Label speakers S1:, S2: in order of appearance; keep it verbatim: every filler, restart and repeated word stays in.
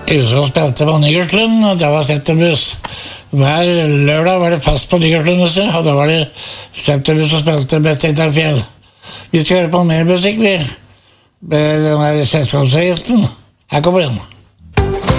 S1: Huset spilte på Nigerslund, og det var Septembuss. Hver lørdag var det fast på Nigerslundhuset, og da var det Septembuss som spilte Best Etter Fjell. Vi skal høre på mer musikk, vi. Med den her selskapsreisten. Her kommer den.